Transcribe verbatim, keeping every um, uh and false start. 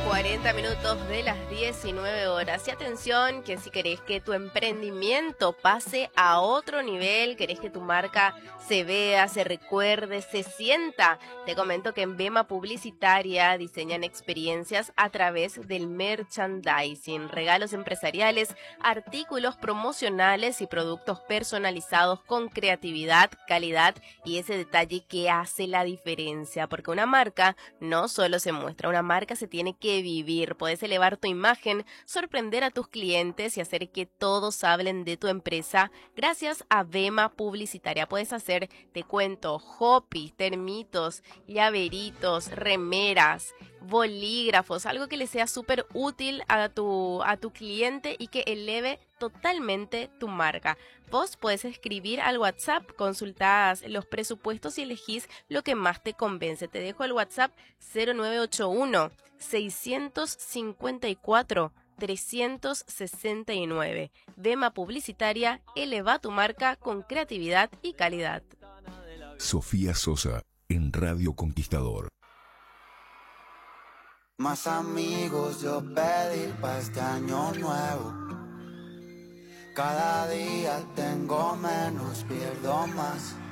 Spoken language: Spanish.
cuarenta minutos de las diecinueve horas. Y atención, que si querés que tu emprendimiento pase a otro nivel, querés que tu marca se vea, se recuerde, se sienta, te comento que en Vema Publicitaria diseñan experiencias a través del merchandising, regalos empresariales, artículos promocionales y productos personalizados con creatividad, calidad y ese detalle que hace la diferencia. Porque una marca no solo se muestra, una marca se tiene que vivir. Puedes elevar tu imagen, sorprender a tus clientes y hacer que todos hablen de tu empresa gracias a Vema Publicitaria. Puedes hacer, te cuento, hopis, termitos, llaveritos, remeras, bolígrafos, algo que le sea súper útil a tu, a tu cliente y que eleve totalmente tu marca. Vos podés escribir al WhatsApp, consultás los presupuestos y elegís lo que más te convence. Te dejo el WhatsApp cero nueve ocho uno, seis cinco cuatro, tres seis nueve. Vema Publicitaria, eleva tu marca con creatividad y calidad. Sofía Sosa en Radio Conquistador. Más amigos yo pedí para este año nuevo. Cada día tengo menos, pierdo más.